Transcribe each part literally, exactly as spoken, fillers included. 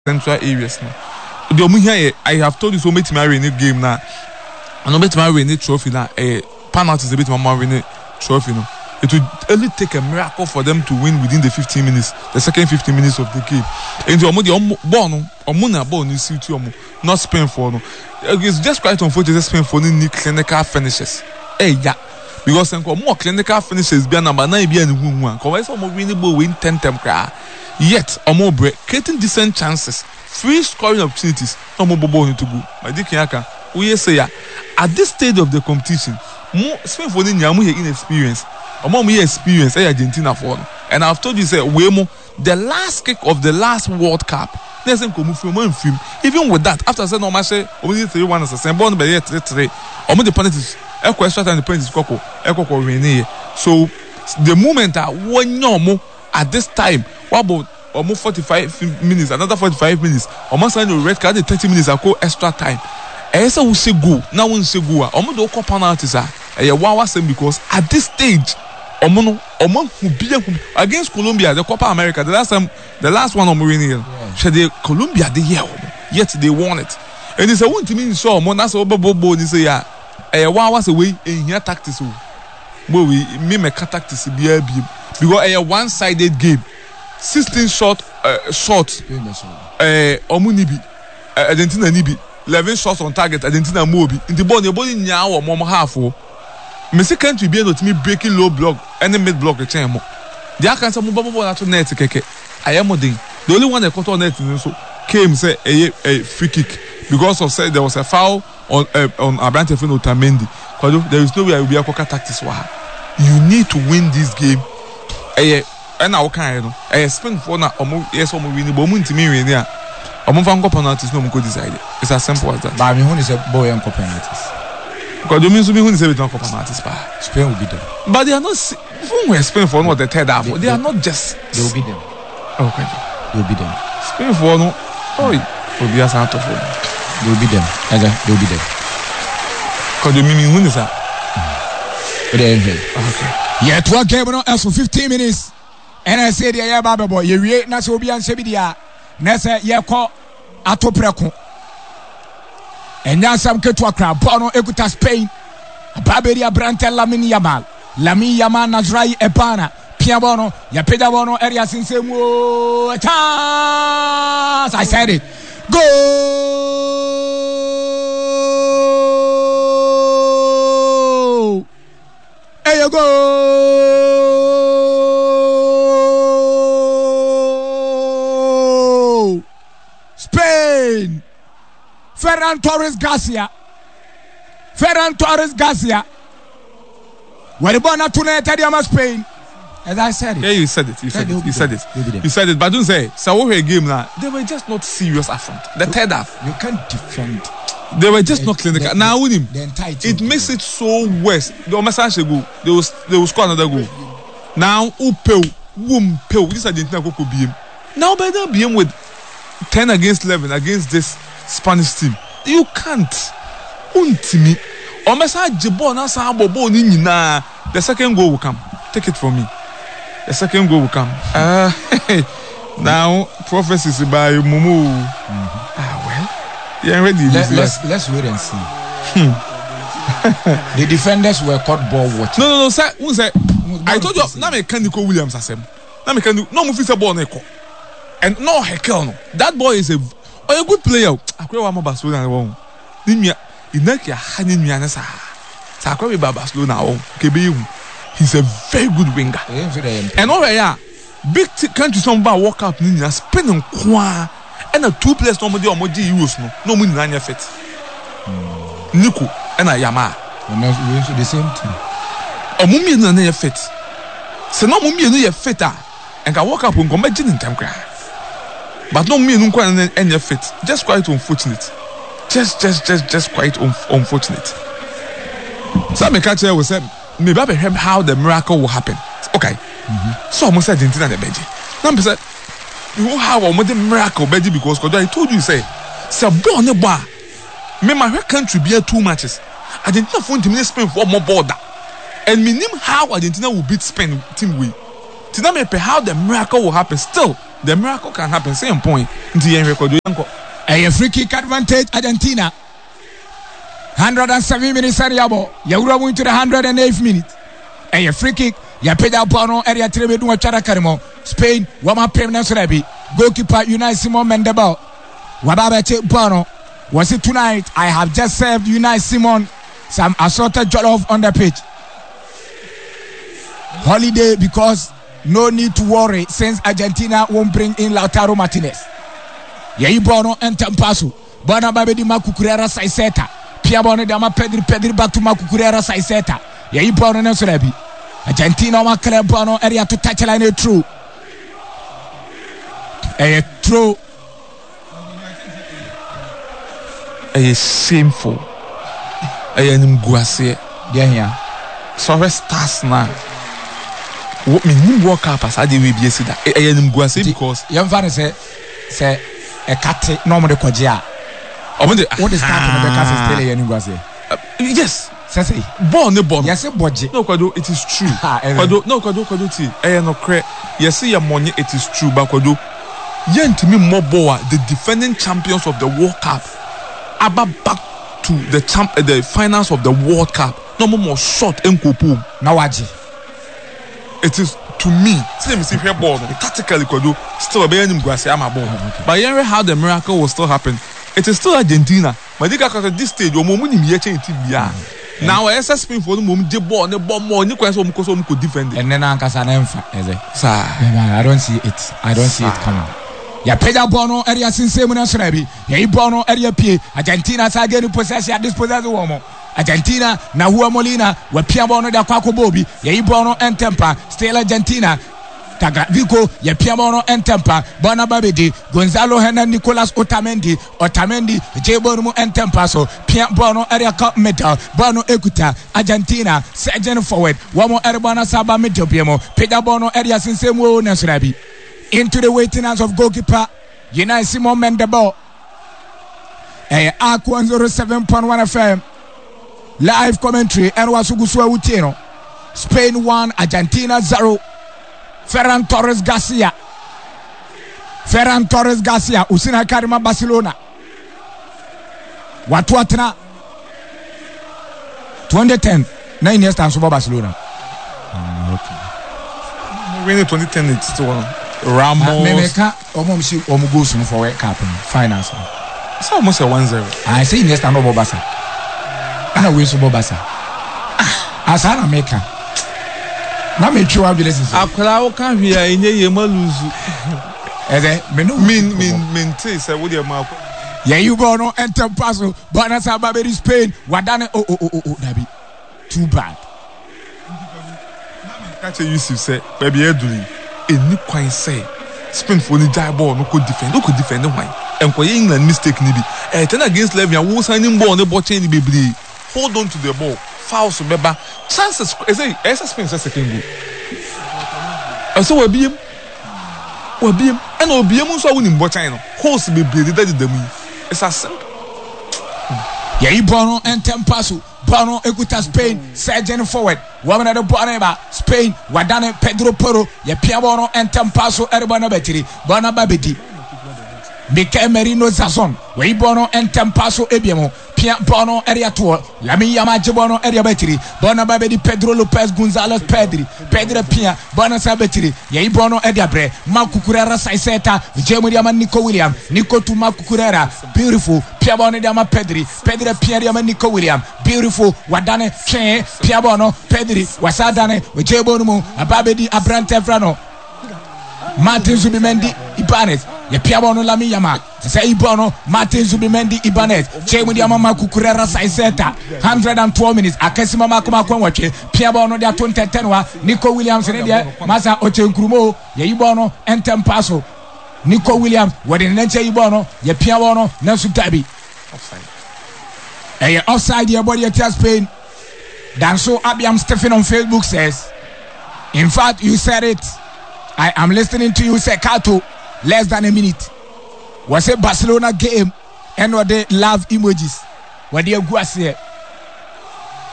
central areas now. The omu here I have told you so make me win the game now. And make me win the trophy now. A penalty is a bit more win the trophy now. It would only take a miracle for them to win within the fifteen minutes, the second fifteen minutes of the game. And the omu the omu omu na ball ni C T omu not Spain for no. It's just quite unfortunate Spain for any clinical finishes. Hey yeah. Because then more clinical finishes be number nine be any one. Because some winning ball win ten tem cry. Yet or more break, creating decent chances, free scoring opportunities. No more ball into go. My dear Kiaka, we say at this stage of the competition, more Spain for the Yamu inexperience. Or more me experience. Hey Argentina for. And I've told you say way more the last kick of the last World Cup. There's some come from one film. Even with that, after saying no match, only three one as a same born by yet three three. Or more the penalties. Echo extra time the point is Coco, Echo Rene. So the moment that one more at this time, what about almost forty-five minutes, another forty-five minutes, almost like the red card, the thirty minutes, I call extra time. I say we say go, now we say go. Almost do call penalties are. I wow saying because at this stage, Omono, Omon who be against Colombia, the Copa America, the last time, the last one on Mourinho, said the Colombia the year, yet they won it. And it's a one to me so Monas over Bobo, they say yeah. Eh, one was away in here tactics. But we me make tactics be a because a one-sided game, sixteen shot, uh, shots. Eh, Omunibi, Argentina nibi, eleven shots on target. Argentina mobi. In the ball, the ball in now or more half. Oh, me say country be able to me breaking low block and then mid block the chain. The can't say mobile ball at net keke. I am moding. The only one that caught on net so came say a a free kick because of say there was a foul. On uh, on Abrante Fino Tamendi, because there is no way I will be a coca tactics. You need to win this game. Eh, and now can you know? Eh, spend for now. Omo yes, omo winning, but omo intimi winning. Omo fan penalties no omo go decide. It's as simple as that. But I mean, who is a boy and penalties? Because you mean to be who is a bit on penalties? Spain will be there. But they are not. Who will Spain for not the third half? They, they are not just. They will be them. Okay. They will be them. Spain for no. Oh, will be as out of them. They will be them. Okay, they will be them. Because you mean who is that? Okay. Yeah, to a game else for fifteen minutes. And I said, yeah, Baba boy, you read Nasobian Sebidia. Nessa, yeah, call Atopreco. And now some get to a crowd. Bono Ecuta Spain. Barberia Brantel Lamin Yamal. Lami Yaman Nazrai Epana. Piabono, Yapeda Bono, area since chance. I said it. Go! There you go! Spain! Ferran Torres Garcia. Ferran Torres Garcia. Where the born at Tunisia, Spain. As I said it. Yeah, you said it. You said yeah, it. You said it. You said it. But don't say, so we game now. They were just not serious affront. The you, third half. You can't defend. They were just the, not clinical. The, now with him, it makes game. It so worse. The message go. They will. They will score another goal. Now, upel, wum, pel. This Argentina could be him. Now, better be him with ten against eleven against this Spanish team. You can't. Untimi. Or message jebo na sa bobo ni nyina. The second goal will come. Take it from me. The second goal will come. Uh, now, prophecies by Mumu. Mm-hmm. Ah, well, yeah, ready. Let, let's let's wait and see. The defenders were caught ball watching. No, no, no, sir. Who said? I told you. Now me can Nico Williams asem. Now me can do. No, Mufisa ball neko. And no hekel no. That boy is a a good player. Akwe wa mo Barcelona won. Nimia inaki hani nimia na sa. Sa akwe be Barcelona won. Kebe yu. He's a very good winger. And over here, big t- countries on bar walk out in spending qua and a two players normally or more euros no no money nine fit. Nico and a Yama. We also the same thing. A mummy and a fit. So no mummy and a fitter and can walk up and come back in time cry. But no me no quite any fit. Just quite unfortunate. Just just just just quite un- unfortunate. So I catch here with them. Maybe I heard how the miracle will happen. Okay. Mm-hmm. So almost Argentina the Beji. Now I said, you won't have almost the miracle Beji because I told you say, say born the bar. Me my country be two matches. Argentina for to Spain for more border. And me name how Argentina will beat Spain team way. To now me how the miracle will happen. Still, the miracle can happen. Same point. The record. A free kick advantage Argentina. one hundred seven minutes ariabo. Ya ura into the one hundred eighth minute. A free kick. Ya peda bono area trebe du chara karimo. Spain wama permanent rebi. Goalkeeper Unai Simon Mendebao. Wababa che bono. Was it tonight? I have just served Unai Simon some assorted jollof on the pitch. Holiday because no need to worry since Argentina won't bring in Lautaro Martinez. Yei bono entampasu. Bona babedi makukurera saiseta. Pia bono dama Pedri Pedri back to makukurera saiseta. Yei bono nensorebi. Argentina wa kale bono area to touch line through. A through. A shameful. A nimguase. Yeah yeah. So stars now. What me nim work up as I did we be see that. A nimguase because young fan say say a cat no more the koja. What is starting the cat is still a nimguase? Yes. Say born the born. Yes, budget. No, Kwado, it is true. Kwado, no, Kwado, Kwado, T. Eh, no, cre. Yes, your money, it is true, but Kwado, yen to me more boa, the defending champions of the World Cup, about back to the champ, uh, the finals of the World Cup. No more short and kupu. Nawaji. It is to me. See me see here ball. Tactically, Kwado, still a bear him grassy. I'm a ball. But hearing how the miracle will still happen, it is still Argentina. But at this stage, your moment in the now, I S Spain for the moment, the ball, the ball more, you can could defend it. And then Uncle Sanemfa, I don't see it. I don't see it coming. Ya peda bono area since Mona Srabi, ya bono area P. Argentina again possession at this possession woman. Argentina, Nahua Molina, where Piamono da Quaco Bobby, ya bono and temper, still Argentina. Taga Vico, ya Piamono and temper, Bona Babidi, Gonzalo Hernan Nicolas Otamendi, Otamendi, J Bono and Tempaso, Pia Bono area cup metal, Bono Equita, Argentina, Sergeant forward, one more Erbana Saba Medio Piemo, Peda Bono area since Mona Srabi. Into the waiting hands of goalkeeper Unai Simon Mendebao. A A one oh seven point one F M live commentary and Wasugusua Utino. Spain one, Argentina zero. Ferran Torres Garcia. Ferran Torres Garcia. Usina Karima Barcelona. Watu watna twenty ten. Nine years time for Barcelona. Mm, okay. Winning twenty ten it's still one. Ramos. Memeka almost almost goes for World Cup finance. It's almost a one zero. I say next time no Bobasa. I know we so Bobasa. As I make na me try to listen. Akala o kan hia enye ye ma lose. Eze me no mean mean mean say we dey ma. Yeah, you go no enter pass. But na sa Babedi Spain. Wadane oh oh oh oh Dabi. Too bad. Catch Yusuf say baby eduli. Any quite say Spain for the die ball no could defend, no could defend the wine. And for England mistake nibi. Eh, turn against Levia, who signing ball on the ball chain be hold on to the ball. Fouls to Beba. Chances I say S Spain says second goal. And so we be him. We be him. And we be him so winning ball chain. Holes be bleeded that the me. It's as simple. Yeah, Bono and Tempasu. Bono Equita Spain, Sergeant forward. Woman at the Boneba, Spain, Wadane Pedro Poro, Ya Piabono and Tempaso Erbana Betri, Bona Babidi. Mike Merino Zazon, Way Bono and Tempaso Ebiamo, Pia Bono area tour, Lami Yamaji Bono area Betri, Bona Babidi Pedro Lopez Gonzalez Pedri, Pedro Pia, Bona Sabetri, Yay Bono Ediabre, Makukurera Saiseta, Jemudiama Nico William, Nico to Makukurera, beautiful, Piabone Dama Pedri, Pedro Piariama Nico William, beautiful, Wadane, Che, Piabono, Pedri, Wasadane, Jebono, Ababedi Abrante Frano, Martin Zubimendi, Ibanez, Ye Piabono Lami Yama, Say Ibono, Martin Zubimendi, Ibanez, Chemudiama Makukurera Saiseta, one hundred twelve minutes, Akesima Makuma Kwanwache, Piabono de Atonte Tenwa, Nico Williams, Masa Ochenkrumo, Ye Ibono, Entempaso, Nico Williams, what in Nenche Ibono, Ye Piabono, Nansu Tabi. Hey, offside your body at Spain. Danso Abiam Stephen on Facebook says, in fact, you said it. I am listening to you say Kato, less than a minute. Was a Barcelona game and what they love emojis. What they go say.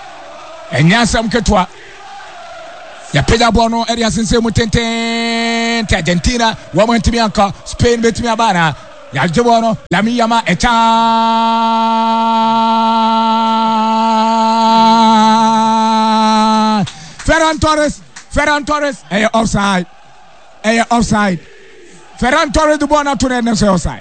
And Yansam Ketwa. Ya Peda Bono area since Mutente point Argentina woman to Bianca Spain bet me abana Yajibono Lamine Yamal echa Ferran Torres Ferran Torres eh offside eh offside Ferran Torres the ball not to the offside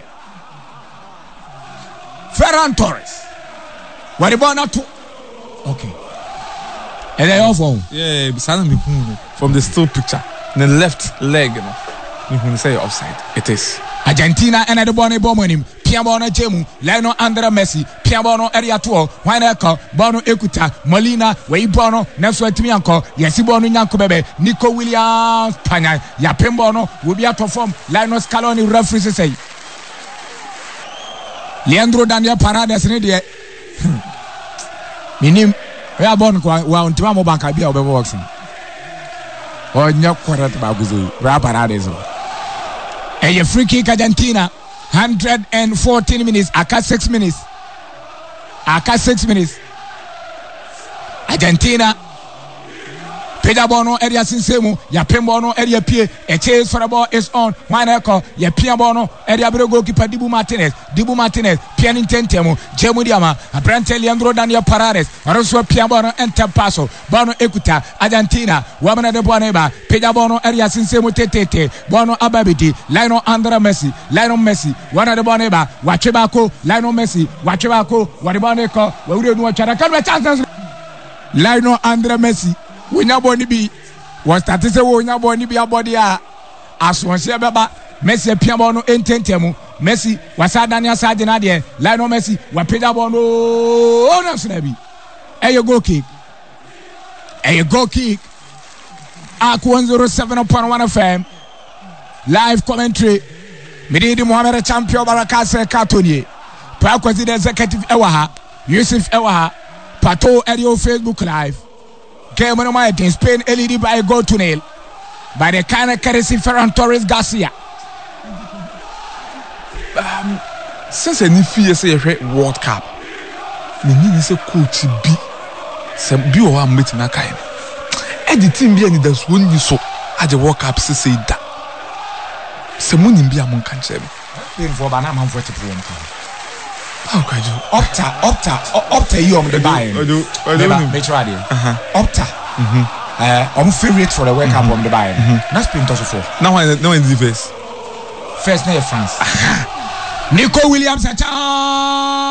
Ferran Torres what the ball not to okay and they off on yeah from the still picture the left leg you know you say offside it is Argentina and the ball ball him Piabono Jemu Lionel Andrea Messi Piabono area tour Wanaka Bono Ekuta Molina Wei Bono Nelson Timianko Yesi Bono Nyanko Bebe Nico Williams Panya Yapembono will be out of form Lionel Scaloni referee say Leandro Daniel Paredes in the Minim we are born wa Untimamo Banka be over boxing or Nyok Quartet Baguzi Paredes a free kick Argentina one hundred fourteen minutes aka six minutes aka six minutes Argentina Peja Bono area sinsemu ya Pembono area pie a chase for the ball is on Waneko ya Piabono area Brego keeper Dibu Martinez Dibu Martinez Pian Intentemo Jemu Diama Brante Leandro Daniel Paredes Arosua Piabono enter passo Bono Ekuta Argentina Wamana de Boneba Peja Bono area sinsemu Tete Bono Ababiti Lionel Andrea Messi Lionel Messi Wana de Boneba Wachebako Lionel Messi Wachebako Wadiboneko Waude no Charakan chances Lionel Andrea Messi Winya boni bi was started say winya boni bi abodi a asonse beba Messi piamo no ententemu Messi wasa Daniel Sargent de Lionel Messi wa peda bono oh no so na bi e goal kick e goal kick at one oh seven point one F M live commentary Medidi Mohamed champion Barakase Katoni pa kwasi the executive ewa ha Yusuf ewa ha Pato Edio Facebook live game on my team Spain L E D by a goal to nil by the kind of courtesy Ferran Torres Garcia. Um, since any fear say a World Cup, me need say coach B, some B or one meeting a kind. And the team be any that's when you saw at the World Cup say that. Someone in be among country. Paying for Banana for the how can you Opta, Opta, Opta, you on the buy. I do, I do. Opta, uh, I'm favorite for the World Cup on the buy. That's been tough for. Now I know in the first. First name France. Nico Williams, ah,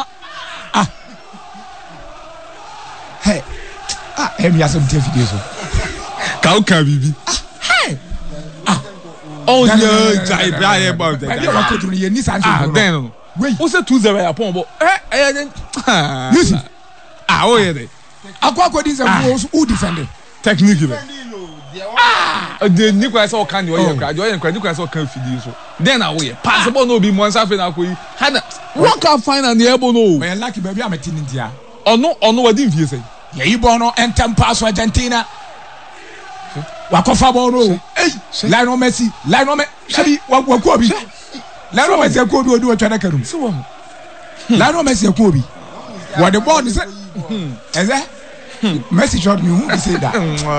hey, ah, hey, me have some videos. How can we be? Hey, ah, oh yeah, I buy about that. Ah, then. Wait, what's that two zero upon board? Eh, eh, then. Listen. Ah, oh, yeah. Aqua is a who defended. Technically. Ah, the Nicolas or can you and Nicolas or can feed you so. Then I will pass about no be once after I will. Had what can find on the elbow no. Well, lucky baby, I'm a teen India. Or no, or no, I didn't hear say. Yeah, Bono and Tempas Argentina. Wakofa Bono. Hey, Lionel Messi, Lionel Messi, Wakobi. Lionel Messi could do a Chanakarum. So, Lionel Messi Kobe. What the ball is that? Is that? Messi shot me. Who say that?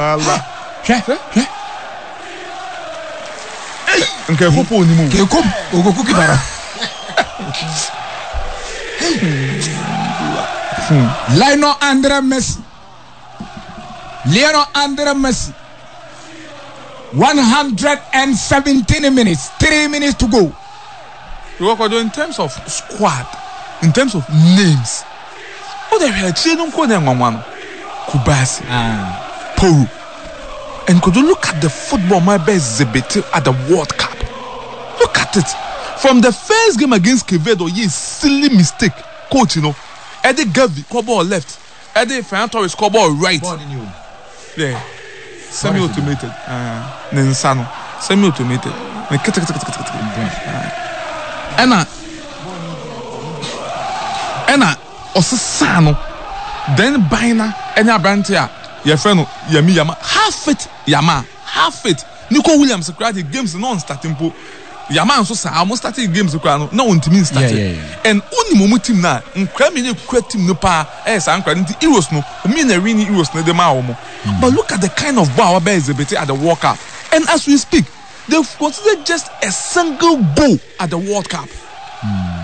Okay, Popo ni mu. Ke kom, ogo cookie bara. Lionel Andrea Messi. Lionel Andrea Messi. one hundred seventeen minutes, three minutes to go. In terms of squad, in terms of names, oh, they were children called them one Kubasi, Poru. And could you look at the football my best exhibit at the World Cup? Look at it. From the first game against Quevedo, ye silly mistake, coach, you know. Eddie Gavi, call left. Eddie Ferran Torres, call right. Yeah. Semi-automated. Uh, Nensano. Semi-automated. Ena. Ena. Osasano. Then Baina. Enya Brantia. Your friend, Yami Yama. Half it. Yama. Half it. Nico Williams created games non starting po. Yama so sa almost started games no na on team started. Yeah, yeah, yeah. And only moment team na nkra me ne team no pa eh sa nkra nti Euros no me na win Euros no de ma wo. But look at the kind of ball we exhibit at the World Cup. And as we speak, they've considered just a single goal at the World Cup.